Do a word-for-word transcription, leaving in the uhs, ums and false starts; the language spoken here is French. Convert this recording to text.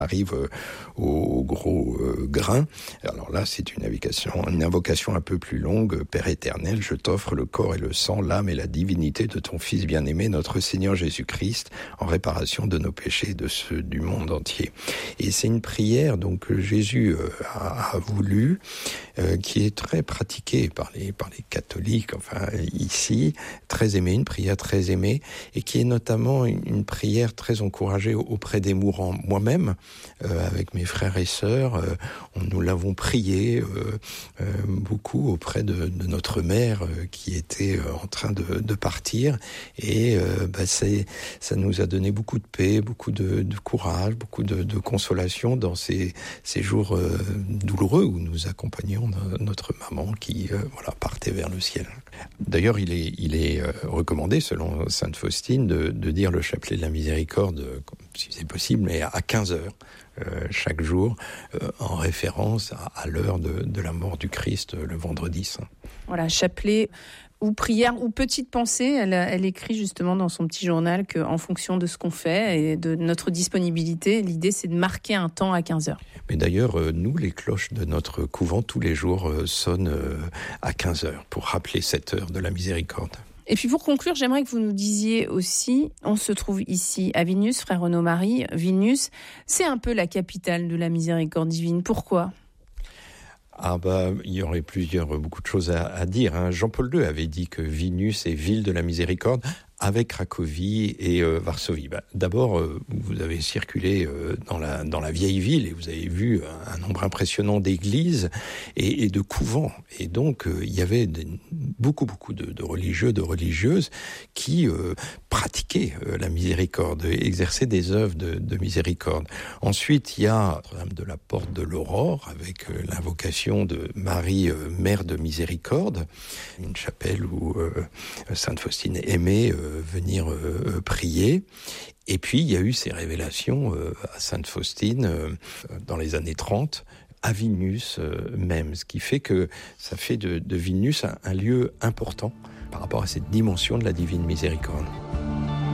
arrive euh, au, au gros euh, grain. Alors là, c'est une invocation, une invocation un peu plus longue. Père éternel, je t'offre le corps et le sang, l'âme et la divinité de ton Fils bien-aimé, notre Seigneur Jésus-Christ, en réparation de nos péchés et de ceux du monde entier. Et c'est une prière donc que Jésus euh, a, a voulu, euh, qui est très pratiquée par les par les catholiques, enfin ici, très aimée, une prière très aimée, et qui est notamment une, une prière très encouragée auprès des mourants. Moi-même, Euh, avec mes frères et sœurs, euh, on, nous l'avons prié euh, euh, beaucoup auprès de, de notre mère euh, qui était euh, en train de, de partir, et euh, bah, c'est, ça nous a donné beaucoup de paix, beaucoup de, de courage, beaucoup de, de consolation dans ces, ces jours euh, douloureux où nous accompagnions no- notre maman qui euh, voilà, partait vers le ciel. D'ailleurs, il est, il est euh, recommandé, selon Sainte Faustine, de, de dire le chapelet de la miséricorde, euh, si c'est possible, mais à quinze heures. Euh, chaque jour, euh, en référence à, à l'heure de, de la mort du Christ, euh, le vendredi saint. Voilà, chapelet ou prière ou petite pensée. Elle, elle écrit justement dans son petit journal qu'en fonction de ce qu'on fait et de notre disponibilité, l'idée c'est de marquer un temps à quinze heures. Mais d'ailleurs, euh, nous, les cloches de notre couvent, tous les jours, euh, sonnent euh, à quinze heures pour rappeler cette heure de la miséricorde. Et puis pour conclure, j'aimerais que vous nous disiez aussi, on se trouve ici à Vilnius, frère Renaud-Marie. Vilnius, c'est un peu la capitale de la miséricorde divine. Pourquoi ? Ah bah, il y aurait plusieurs, beaucoup de choses à, à dire. Hein. Jean-Paul deux avait dit que Vilnius est ville de la miséricorde, avec Cracovie et euh, Varsovie. Bah, d'abord, euh, vous avez circulé euh, dans la dans la vieille ville et vous avez vu un, un nombre impressionnant d'églises et, et de couvents. Et donc, euh, il y avait des, beaucoup beaucoup de, de religieux, de religieuses qui euh, pratiquaient euh, la miséricorde, exerçaient des œuvres de, de miséricorde. Ensuite, il y a Notre-Dame de la Porte de l'Aurore avec euh, l'invocation de Marie, euh, Mère de Miséricorde, une chapelle où euh, Sainte Faustine aimait euh, venir euh, prier. Et puis, il y a eu ces révélations euh, à Sainte Faustine euh, dans les années trente, à Vilnius euh, même, ce qui fait que ça fait de, de Vilnius un, un lieu important par rapport à cette dimension de la divine miséricorde.